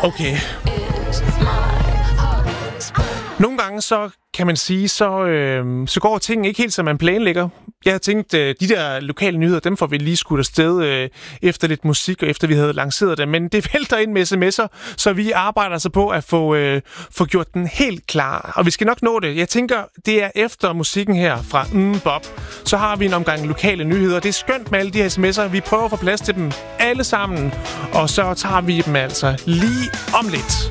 Okay. Nogle gange så kan man sige, så går tingene ikke helt, som man planlægger. Jeg havde tænkt, de der lokale nyheder, dem får vi lige skudt afsted efter lidt musik, og efter vi havde lanceret det. Men det vælter ind med sms'er, så vi arbejder altså på at få gjort den helt klar. Og vi skal nok nå det. Jeg tænker, det er efter musikken her fra Bob. Så har vi en omgang lokale nyheder. Det er skønt med alle de her sms'er. Vi prøver at få plads til dem alle sammen. Og så tager vi dem altså lige om lidt.